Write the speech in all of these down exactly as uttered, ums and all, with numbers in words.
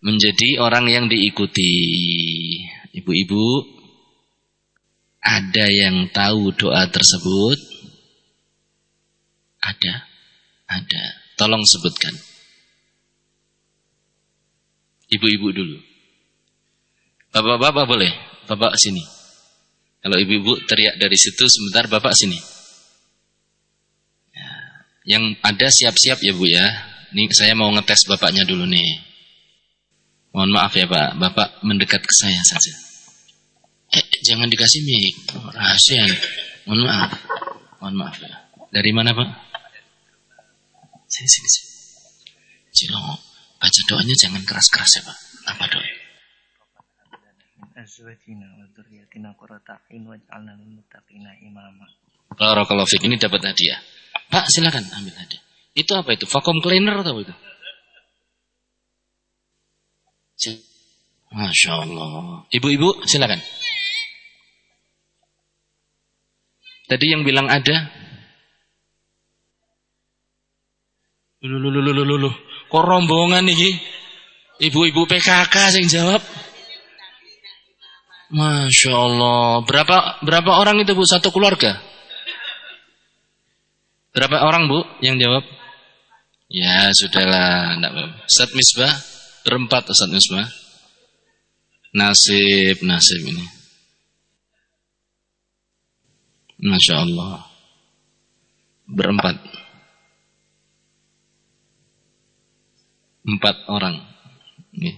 menjadi orang yang diikuti. Ibu-ibu, ada yang tahu doa tersebut? Ada, ada. Tolong sebutkan. Ibu-ibu dulu. Bapak-bapak boleh? Bapak sini. Kalau ibu-ibu teriak dari situ, sebentar bapak sini. Ya. Yang ada siap-siap ya Bu ya. Ini saya mau ngetes bapaknya dulu nih. Mohon maaf ya Pak, bapak mendekat ke saya saja. Eh, jangan dikasih mic, rahasia. Mohon maaf, mohon maaf ya. Dari mana Pak? Sini, sini, sini. Cilong, baca doanya jangan keras-keras ya Pak. Apa doa? Azwajina wa dzurriyyatina qurrata a'yun waj'alna lil muttaqina imama. Barakallahu fik, ini dapat hadiah. Pak, silakan ambil hadiah. Itu apa itu? Vacuum cleaner atau itu? Masya Allah. Ibu-ibu silakan. Tadi yang bilang ada. Lulu lulu lulu lulu. Kok rombongan nih? Ibu-ibu P K K yang jawab. Masya Allah. Berapa berapa orang itu Bu? Satu keluarga? Berapa orang Bu yang jawab? Ya sudahlah. Ustaz Misbah berempat Ustaz Misbah. Nasib nasib ini. Masya Allah. Berempat. Empat orang. Nih.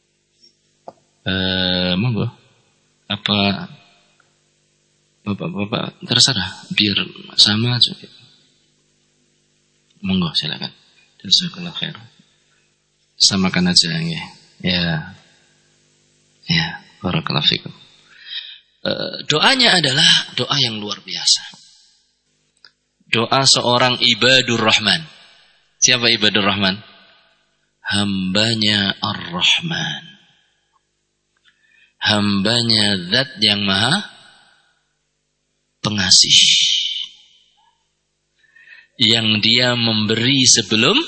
Eh, monggo. Apa Bapak-bapak terserah, biar sama aja. Monggo silakan. Jazakallahu khair. Samakan aja ya. Ya. Ya, barakallahu fikum. E, doanya adalah doa yang luar biasa. Doa seorang ibadur rahman. Siapa ibadur rahman? Hambanya ar-Rahman. Hambanya zat yang maha pengasih. Yang dia memberi sebelum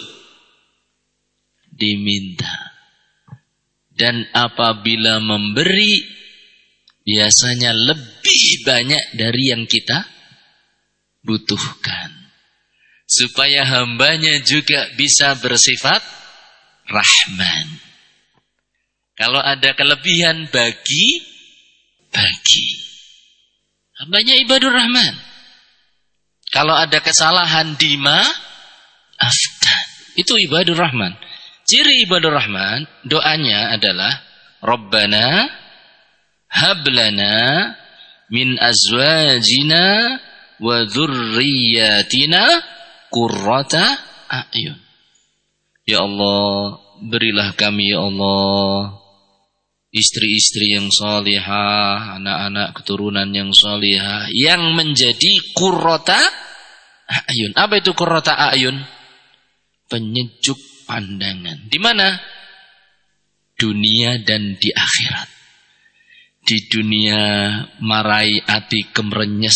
diminta. Dan apabila memberi, biasanya lebih banyak dari yang kita butuhkan. Supaya hambanya juga bisa bersifat Rahman. Kalau ada kelebihan bagi, bagi. Hambanya ibadur Rahman. Kalau ada kesalahan dimaafkan. Itu ibadur Rahman. Ciri ibadur Rahman, doanya adalah Rabbana hablana min azwajina wa dzurriyyatina qurrata a'yun. Ya Allah, berilah kami ya Allah istri-istri yang salihah, anak-anak keturunan yang salihah yang menjadi qurrata a'yun. Apa itu qurrata a'yun? Penyejuk pandangan. Di mana? Dunia dan di akhirat. Di dunia marai api kemrenyes.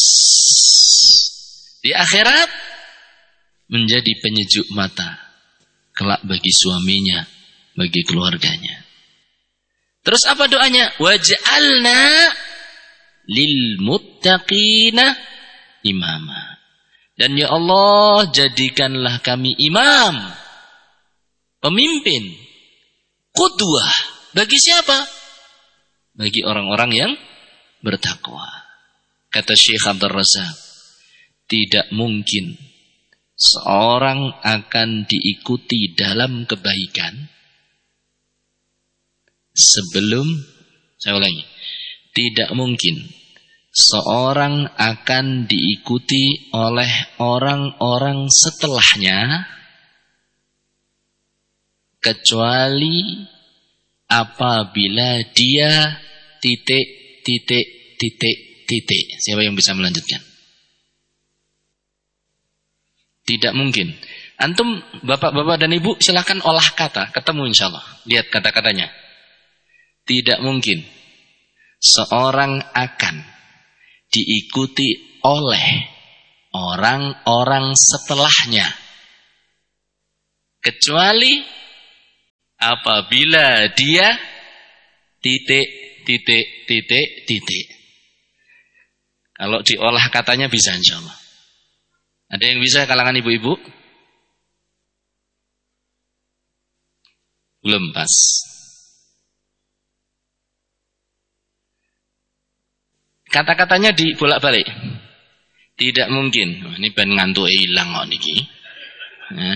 Di akhirat menjadi penyejuk mata. Kelak bagi suaminya, bagi keluarganya. Terus apa doanya? Waj'alna lil muttaqina imama. Dan ya Allah, jadikanlah kami imam, pemimpin, qudwah. Bagi siapa? Bagi orang-orang yang bertakwa. Kata Syekh Abdul Razak, tidak mungkin seorang akan diikuti dalam kebaikan sebelum, saya ulangi, tidak mungkin seorang akan diikuti oleh orang-orang setelahnya kecuali apabila dia titik, titik, titik, titik. Siapa yang bisa melanjutkan? Tidak mungkin. Antum, bapak-bapak dan ibu, silakan olah kata. Ketemu insya Allah. Lihat kata-katanya. Tidak mungkin seorang akan diikuti oleh orang-orang setelahnya kecuali apabila dia titik, titik, titik, titik. Kalau diolah katanya bisa insya Allah. Ada yang bisa kalangan ibu-ibu? Belum pas. Kata-katanya dibolak-balik. Tidak mungkin. Oh, ini ben ngantuk hilang kok niki. Ya.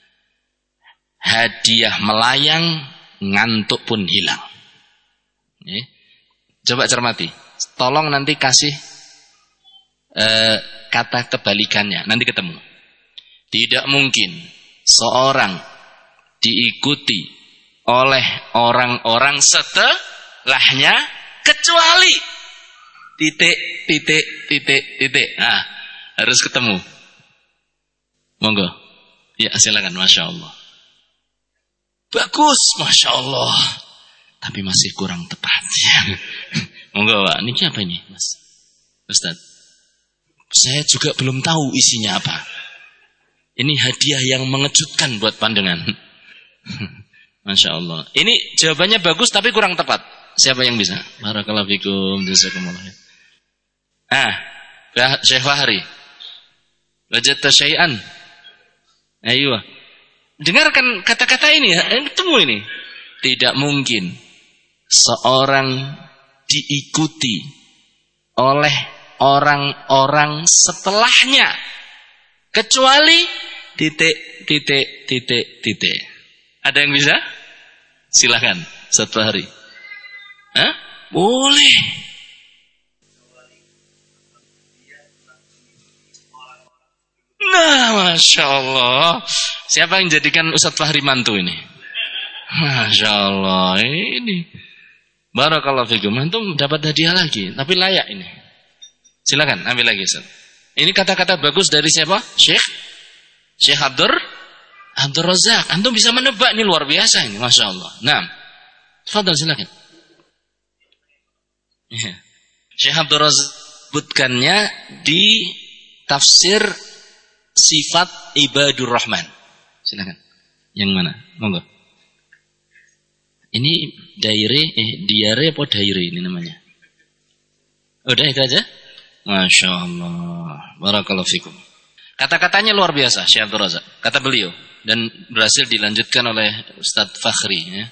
Hadiah melayang, ngantuk pun hilang. Ya. Coba cermati. Tolong nanti kasih eh, kata kebalikannya. Nanti ketemu. Tidak mungkin seorang diikuti oleh orang-orang setelahnya kecuali titik, titik, titik, titik. Nah, harus ketemu. Monggo. Ya, silakan. Masya Allah. Bagus, Masya Allah. Tapi masih kurang tepat. Monggo, Pak. Ini apa ini, Mas? Ustaz. Saya juga belum tahu isinya apa. Ini hadiah yang mengejutkan buat pandangan. Masya Allah. Ini jawabannya bagus tapi kurang tepat. Siapa yang bisa? Barakallahu fikum. Jazakumullah. Ah, Syekh Fahri. Wajadta syai'an. Ayo. Dengarkan kata-kata ini ya. Temu ini. Tidak mungkin seorang diikuti oleh orang-orang setelahnya kecuali titik, titik, titik, titik. Ada yang bisa? Silakan. Satu hari. Hah? Boleh. Nah, Masya Allah. Siapa yang jadikan Ustadz Fahri mantu ini? Masya Allah. Ini barakallahu fikum. Antum dapat hadiah lagi. Tapi layak ini. Silakan ambil lagi Ustaz. Ini kata-kata bagus dari siapa? Syekh Syekh Abdur Abdur Razak. Antum bisa menebak. Ini luar biasa ini. Masya Allah. Nah, tafadhal silakan. Syekh Abdur Razak sebutkannya di tafsir Sifat Ibadur Rahman. Silakan. Yang mana? Monggo. Ini diare, eh diare apa diary ini namanya? Udah itu aja? Masya Allah. Barakallahu fikum. Kata-katanya luar biasa, Syekh Abdul Razak. Kata beliau. Dan berhasil dilanjutkan oleh Ustadz Fakhri. Ya.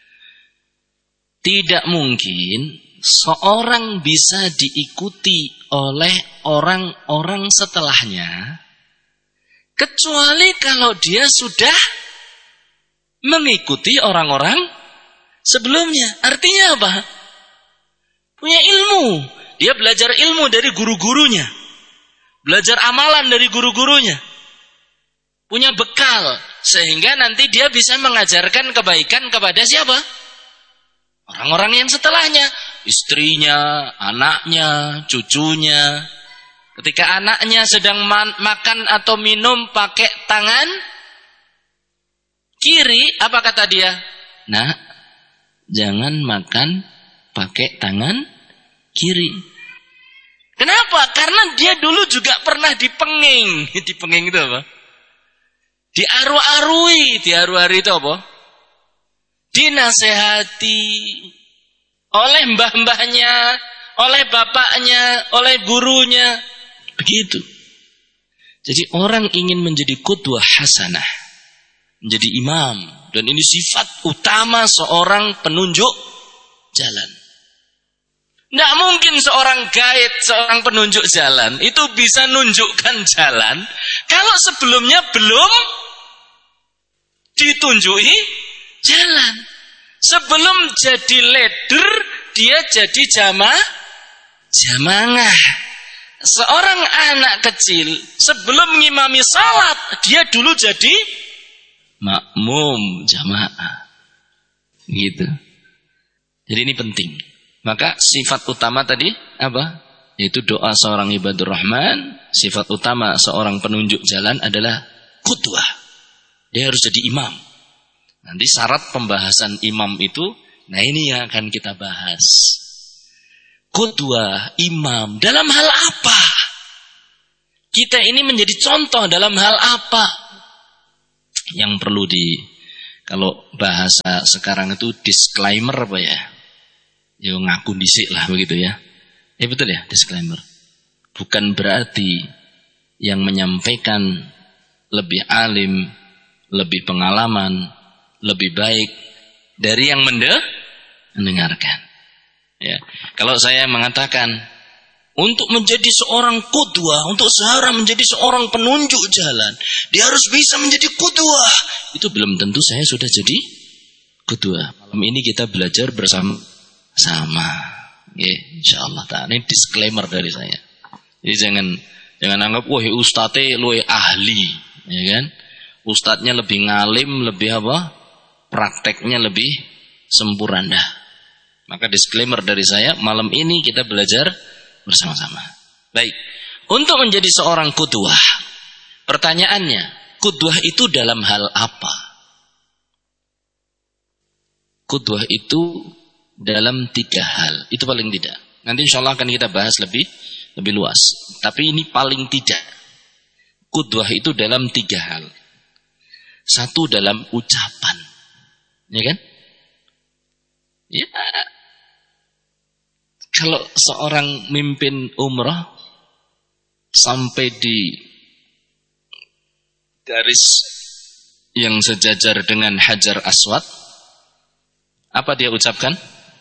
Tidak mungkin seorang bisa diikuti oleh orang-orang setelahnya kecuali kalau dia sudah mengikuti orang-orang sebelumnya. Artinya apa? Punya ilmu. Dia belajar ilmu dari guru-gurunya. Belajar amalan dari guru-gurunya. Punya bekal. Sehingga nanti dia bisa mengajarkan kebaikan kepada siapa? Orang-orang yang setelahnya. Istrinya, anaknya, cucunya. Ketika anaknya sedang man, makan atau minum pakai tangan kiri, apa kata dia? Nah, jangan makan pakai tangan kiri. Kenapa? Karena dia dulu juga pernah dipenging. Dipenging itu apa? Diaru-arui. Diaru-arui itu apa? Dinasehati oleh mbah-mbahnya, oleh bapaknya, oleh gurunya. Begitu. Jadi orang ingin menjadi qudwah hasanah, menjadi imam, dan ini sifat utama seorang penunjuk jalan. Tidak mungkin seorang guide, seorang penunjuk jalan itu bisa nunjukkan jalan kalau sebelumnya belum ditunjuki jalan. Sebelum jadi leader, dia jadi jamaah, jamaah. Seorang anak kecil sebelum mengimami salat, dia dulu jadi makmum jamaah. Gitu. Jadi ini penting. Maka sifat utama tadi apa? Yaitu doa seorang ibadur rahman. Sifat utama seorang penunjuk jalan adalah qudwah. Dia harus jadi imam. Nanti syarat pembahasan imam itu, nah ini yang akan kita bahas. Qudwah, imam, dalam hal apa? Kita ini menjadi contoh dalam hal apa? Yang perlu Kalau bahasa sekarang itu disclaimer apa ya? Ya ngaku dhisik lah begitu ya. Ya betul ya, disclaimer. Bukan berarti yang menyampaikan lebih alim, lebih pengalaman, lebih baik dari yang mendengarkan. Ya. Kalau saya mengatakan untuk menjadi seorang qudwah, untuk seorang menjadi seorang penunjuk jalan, dia harus bisa menjadi qudwah. Itu belum tentu saya sudah jadi qudwah. Malam ini kita belajar bersama-sama. Ya, insyaallah ta'ala. Ini disclaimer dari saya. Jadi jangan jangan anggap wah ustadz luwih ahli, ya kan? Ustadznya lebih ngalim, lebih apa? Prakteknya lebih sempurna. Maka disclaimer dari saya, malam ini kita belajar bersama-sama. Baik. Untuk menjadi seorang qudwah, pertanyaannya, qudwah itu dalam hal apa? Qudwah itu dalam tiga hal. Itu paling tidak. Nanti insya Allah akan kita bahas lebih lebih luas. Tapi ini paling tidak. Qudwah itu dalam tiga hal. Satu dalam ucapan. Ya kan? Ya. Kalau seorang mimpin umrah sampai di garis yang sejajar dengan Hajar Aswad, apa dia ucapkan?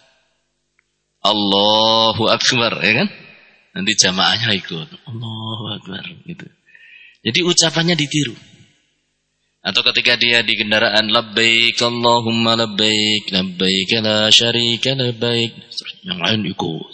Allahu Akbar, ya kan? Nanti jamaahnya ikut Allahu Akbar gitu. Jadi ucapannya ditiru. Atau ketika dia di kendaraan, labbaik Allahumma labbaik, labbaik la syarika labbaik, yang lain ikut.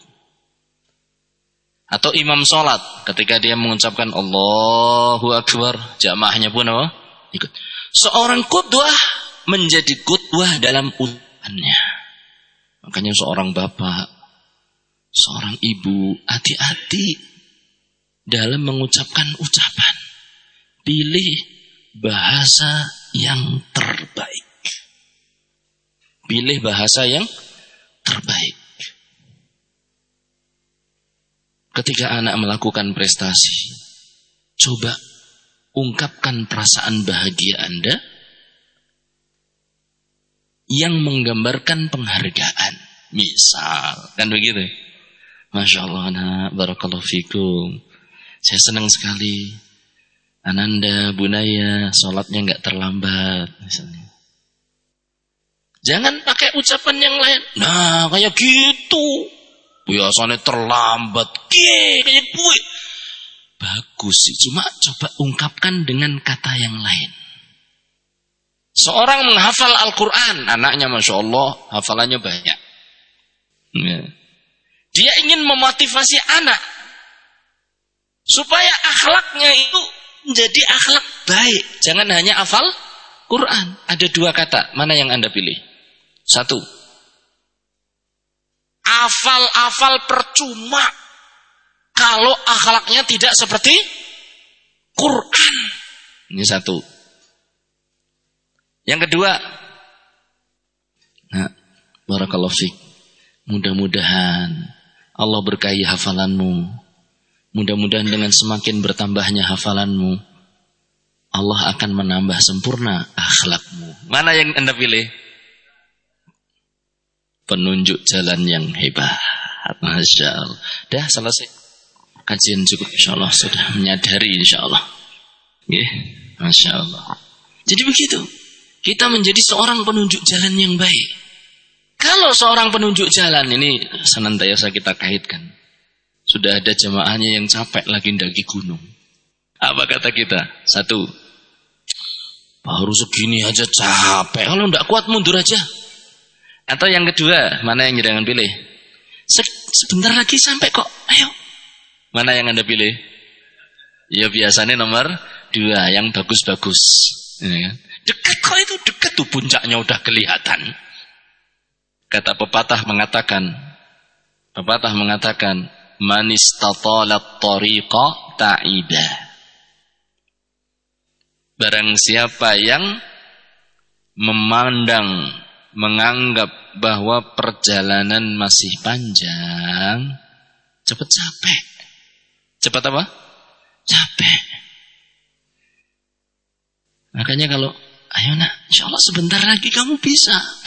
Atau imam sholat, ketika dia mengucapkan Allahu Akbar, jamaahnya pun apa? Ikut. Seorang qudwah menjadi qudwah dalam ucapannya. Makanya seorang bapak, seorang ibu, hati-hati dalam mengucapkan ucapan. Pilih bahasa yang terbaik. Pilih bahasa yang terbaik. Ketika anak melakukan prestasi, coba ungkapkan perasaan bahagia Anda yang menggambarkan penghargaan. Misal, kan begitu? Masya Allah, anak, barakallahu fikum. Saya senang sekali Ananda, Bunaya, sholatnya nggak terlambat, misalnya. Jangan pakai ucapan yang lain. Nah, kayak gitu. Biasanya terlambat. Kie, kayak gue. Bagus sih, cuma coba ungkapkan dengan kata yang lain. Seorang menghafal Al-Quran, anaknya Masya Allah, hafalannya banyak. Ya. Dia ingin memotivasi anak supaya akhlaknya itu menjadi akhlak baik. Jangan hanya hafal Quran. Ada dua kata. Mana yang Anda pilih? Satu. Hafal-hafal percuma kalau akhlaknya tidak seperti Quran. Ini satu. Yang kedua. Nah, barakallahu fiik. Mudah-mudahan Allah berkahi hafalanmu. Mudah-mudahan dengan semakin bertambahnya hafalanmu, Allah akan menambah sempurna akhlakmu. Mana yang Anda pilih? Penunjuk jalan yang hebat. Masya Allah. Dah selesai. Kajian cukup insya Allah. Sudah menyadari insya Allah. Yeah. Masya Allah. Jadi begitu. Kita menjadi seorang penunjuk jalan yang baik. Kalau seorang penunjuk jalan ini senantiasa kita kaitkan. Sudah ada jamaahnya yang capek lagi mendaki gunung. Apa kata kita? Satu, baru segini aja capek. Kalau tidak kuat mundur aja. Atau yang kedua, mana yang jangan pilih? Se- sebentar lagi sampai kok. Ayo. Mana yang Anda pilih? Ya biasanya nomor dua, yang bagus-bagus. Ya, kan? Dekat kok itu, dekat tuh puncaknya udah kelihatan. Kata pepatah mengatakan, pepatah mengatakan, man istatalat tariqa ta'ida. Barang siapa yang memandang, menganggap bahwa perjalanan masih panjang, cepat capek. Cepat apa? Capek. Makanya kalau Ayo nak, insya Allah sebentar lagi kamu bisa.